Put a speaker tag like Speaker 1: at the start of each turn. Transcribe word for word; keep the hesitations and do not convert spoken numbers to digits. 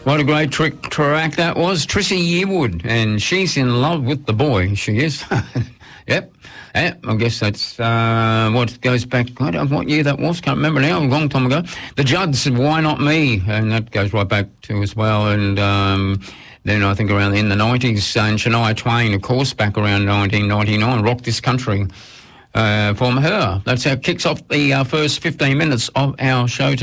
Speaker 1: What a great trick track that was. Trissy Yearwood, and she's in love with the boy. She is. Yep. Yep. I guess that's uh, what goes back. I don't know what year that was. Can't remember now. A long time ago. The Judds said, "Why not me?" And that goes right back to as well. And um, then I think around in the nineties, and Shania Twain, of course, back around nineteen ninety-nine, rocked this country uh, from her. That's how it kicks off the uh, first fifteen minutes of our show.